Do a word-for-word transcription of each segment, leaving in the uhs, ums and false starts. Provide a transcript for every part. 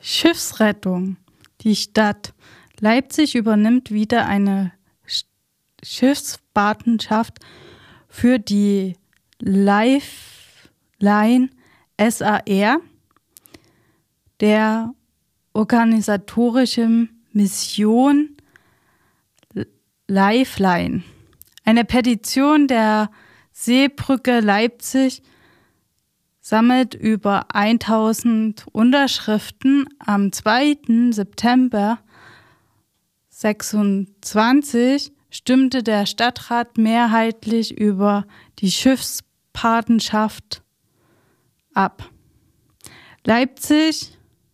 Schiffsrettung. Die Stadt Leipzig übernimmt wieder eine Schiffspatenschaft für die Lifeline S A R, der organisatorischen Mission Lifeline. Eine Petition der Seebrücke Leipzig sammelt über tausend Unterschriften. Am zweiten September sechsundzwanzig stimmte der Stadtrat mehrheitlich über die Schiffspatenschaft ab. Leipzig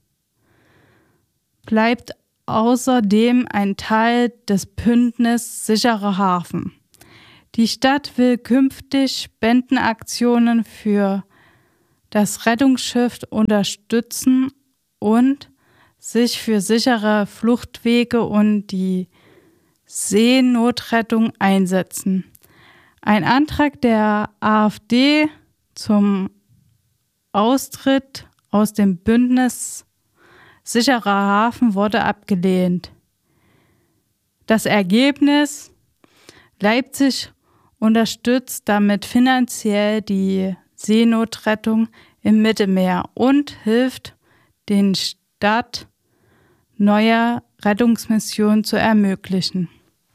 bleibt außerdem ein Teil des Bündnisses Sicherer Hafen. Die Stadt will künftig Spendenaktionen für das Rettungsschiff unterstützen und sich für sichere Fluchtwege und die Seenotrettung einsetzen. Ein Antrag der AfD zum Austritt aus dem Bündnis Sicherer Hafen wurde abgelehnt. Das Ergebnis: Leipzig unterstützt damit finanziell die Seenotrettung im Mittelmeer und hilft den Stadt, neue Rettungsmissionen zu ermöglichen.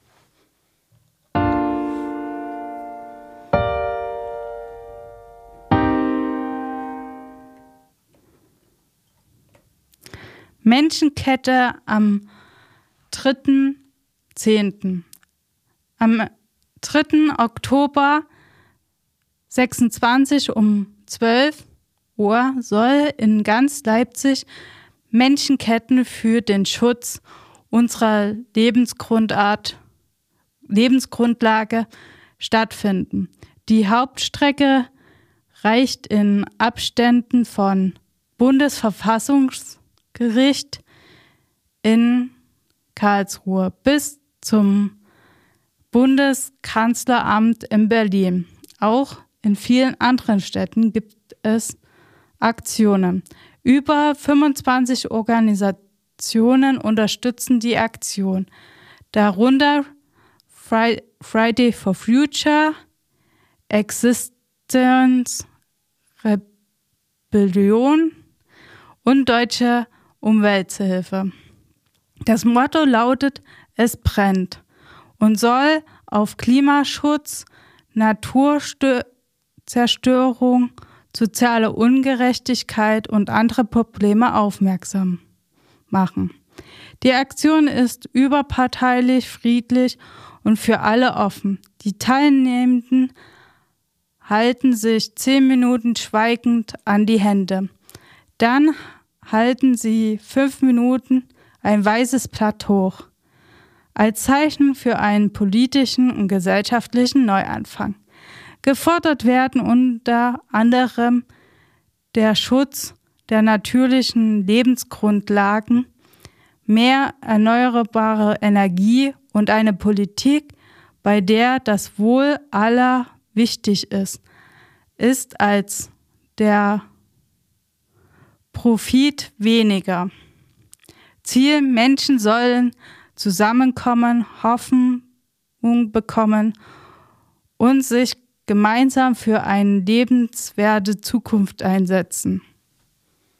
Menschenkette am dritten zehnten Am dritten Oktober sechsundzwanzig um zwölf Uhr soll in ganz Leipzig Menschenketten für den Schutz unserer Lebensgrundart, Lebensgrundlage stattfinden. Die Hauptstrecke reicht in Abständen von Bundesverfassungsgericht in Karlsruhe bis zum Bundeskanzleramt in Berlin. Auch in vielen anderen Städten gibt es Aktionen. Über fünfundzwanzig Organisationen unterstützen die Aktion, darunter Friday for Future, Existence Rebellion und Deutsche Umwelthilfe. Das Motto lautet: Es brennt und soll auf Klimaschutz, Naturzerstörung, soziale Ungerechtigkeit und andere Probleme aufmerksam machen. Die Aktion ist überparteilich, friedlich und für alle offen. Die Teilnehmenden halten sich zehn Minuten schweigend an die Hände. Dann halten sie fünf Minuten ein weißes Blatt hoch, als Zeichen für einen politischen und gesellschaftlichen Neuanfang. Gefordert werden unter anderem der Schutz der natürlichen Lebensgrundlagen, mehr erneuerbare Energie und eine Politik, bei der das Wohl aller wichtig ist, ist als der Profit weniger. Ziel: Menschen sollen zusammenkommen, Hoffnung bekommen und sich gemeinsam für eine lebenswerte Zukunft einsetzen.